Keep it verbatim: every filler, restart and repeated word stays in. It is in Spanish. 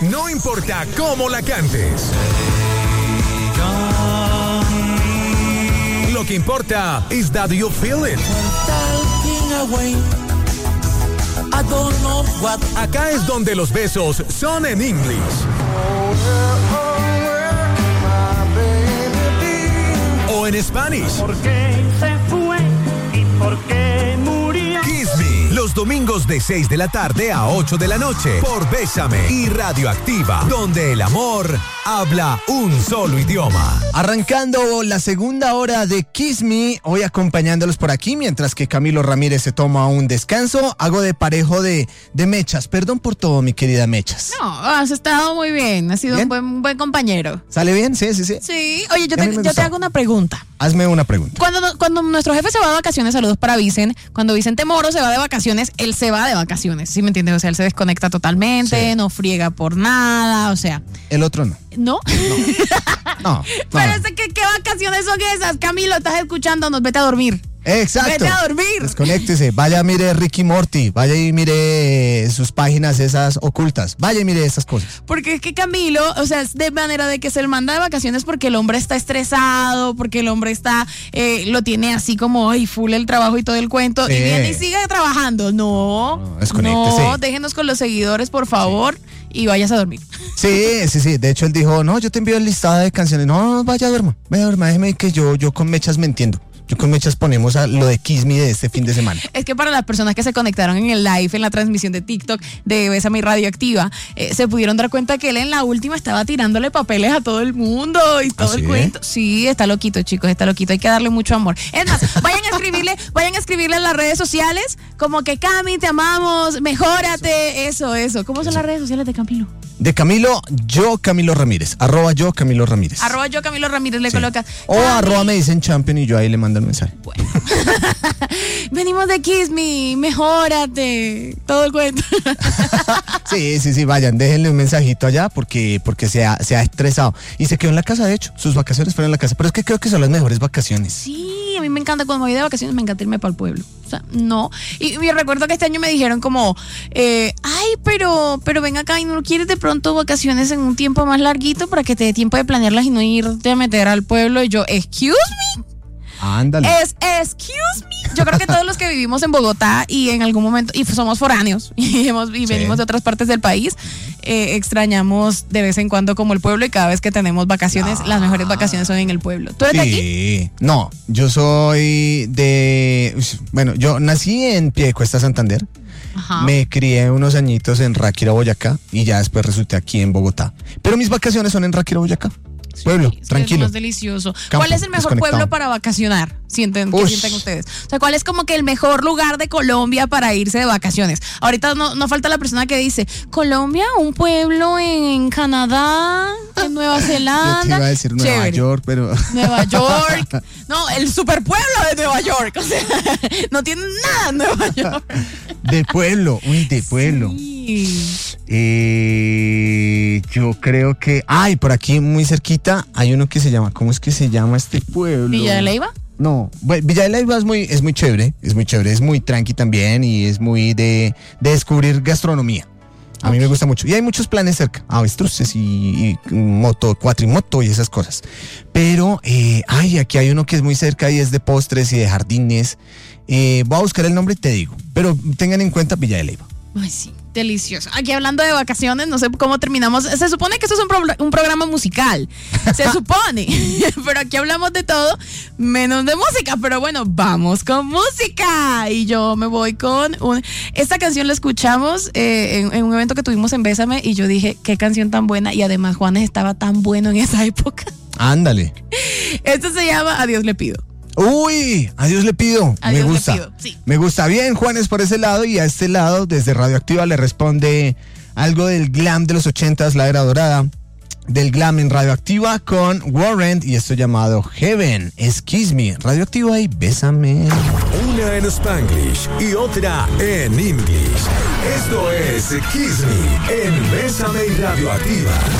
No importa cómo la cantes. Lo que importa is that you feel it. Acá es donde los besos son en English. O en Spanish. ¿Por qué se fue y por qué murió? Kiss Me, los domingos de seis de la tarde a ocho de la noche por Bésame y Radioactiva, donde el amor habla un solo idioma. Arrancando la segunda hora de Kiss Me, hoy acompañándolos por aquí, mientras que Camilo Ramírez se toma un descanso, hago de parejo de, de Mechas. Perdón por todo, mi querida Mechas. No, has estado muy bien, has sido ¿Bien? un buen, un buen compañero. ¿Sale bien? Sí, sí, sí. Sí, oye, yo A mí te, me yo te gustó. hago una pregunta. Hazme una pregunta. Cuando, cuando nuestro jefe se va de vacaciones, saludos para Vicen, cuando Vicente Moro se va de vacaciones, él se va de vacaciones, ¿sí me entiendes? O sea, él se desconecta totalmente, Sí. no friega por nada, o sea, El otro no. ¿no? No, no. Pero es que, ¿qué vacaciones son esas? Camilo, estás escuchándonos, vete a dormir. Exacto. Vete a dormir. Desconéctese. Vaya, mire Ricky Morty. Vaya y mire sus páginas esas ocultas. Vaya y mire esas cosas. Porque es que Camilo, o sea, es de manera de que se le manda de vacaciones porque el hombre está estresado, porque el hombre está, eh, lo tiene así como, ay, full el trabajo y todo el cuento, Sí. y viene y sigue trabajando. No, No, desconéctese. no, déjenos con los seguidores, por favor, y vayas a dormir. Sí, sí, sí. De hecho, él dijo, no, yo te envío el listado de canciones. No, no, vaya, duerma. Vaya, duerma. Déjeme que yo, yo con Mechas me entiendo. Yo con Mechas ponemos a lo de Kiss Me de este fin de semana. Es que para las personas que se conectaron en el live, en la transmisión de TikTok de Bésame y Radioactiva, eh, se pudieron dar cuenta que él en la última estaba tirándole papeles a todo el mundo y todo ¿Ah, el sí? cuento. Sí, está loquito, chicos, está loquito. Hay que darle mucho amor. Es más, vayan a escribirle, vayan a escribirle en las redes sociales como que Cami, te amamos, mejórate, eso, eso. ¿Cómo son las redes sociales de Camilo? De Camilo, yo Camilo Ramírez. Arroba yo Camilo Ramírez. Arroba yo Camilo Ramírez le Sí. colocas. O Cami. arroba me dicen champion y yo ahí le mando el mensaje. Bueno. Venimos de Kiss Me, mejórate, todo el cuento. Sí, sí, sí, vayan, déjenle un mensajito allá porque, porque se, ha, se ha estresado. Y se quedó en la casa, de hecho, sus vacaciones fueron en la casa. Pero es que creo que son las mejores vacaciones. Sí, a mí me encanta cuando voy de vacaciones, me encanta irme para el pueblo. O sea, no. Y, y recuerdo que este año me dijeron como, eh, ay, pero, pero ven acá y no quieres de pronto vacaciones en un tiempo más larguito para que te dé tiempo de planearlas y no irte a meter al pueblo. Y yo, excuse me. Ándale. Es, excuse me. Yo creo que todos los que vivimos en Bogotá y en algún momento, y somos foráneos y, hemos, y Sí. venimos de otras partes del país, eh, extrañamos de vez en cuando como el pueblo y cada vez que tenemos vacaciones, Ah. las mejores vacaciones son en el pueblo. ¿Tú eres de aquí? Sí. No, yo soy de... uy, Bueno, yo nací en Piedecuesta, Santander. Ajá. Me crié unos añitos en Ráquira, Boyacá y ya después resulté aquí en Bogotá. Pero mis vacaciones son en Ráquira, Boyacá. Pueblo, Sí, es que tranquilo. Es más delicioso. Campo, ¿Cuál es el mejor desconectado. pueblo para vacacionar? Sienten, ¿qué Ush. sienten ustedes? O sea, ¿cuál es como que el mejor lugar de Colombia para irse de vacaciones? Ahorita no, no falta la persona que dice, Colombia, un pueblo en Canadá, en Nueva Yo te Zelanda. iba a decir Nueva Chévere. York, pero... Nueva York. No, el superpueblo de Nueva York. O sea, no tienen nada en Nueva York. De pueblo, uy, de pueblo. Sí. Eh, yo creo que... Ay, por aquí muy cerquita hay uno que se llama... ¿Cómo es que se llama este pueblo? ¿Villa de Leyva? No, bueno, Villa de Leyva es muy, es muy chévere, es muy chévere, es muy tranqui también y es muy de, de descubrir gastronomía. A mí me gusta mucho. Y hay muchos planes cerca, avestruces y, y moto, cuatrimoto y esas cosas. Pero, eh, ay, aquí hay uno que es muy cerca y es de postres y de jardines. Eh, voy a buscar el nombre y te digo. Pero tengan en cuenta Villa de Leyva. Ay, sí, delicioso. Aquí hablando de vacaciones, no sé cómo terminamos. Se supone que esto es un, pro- un programa musical. Se supone. Pero aquí hablamos de todo, menos de música. Pero bueno, vamos con música. Y yo me voy con un... Esta canción la escuchamos eh, en, en un evento que tuvimos en Bésame. Y yo dije, qué canción tan buena. Y además Juanes estaba tan bueno en esa época. Ándale. Esto se llama Adiós le pido. Uy, a Dios le pido. A me Dios le gusta. pido, sí. Me gusta bien, Juanes, por ese lado. Y a este lado, desde Radioactiva, le responde algo del glam de los ochentas, la era dorada del glam en Radioactiva con Warren y esto llamado Heaven. Excuse me, Radioactiva y Bésame. Una en Spanglish y otra en English. Esto es Kiss Me en Bésame y Radioactiva.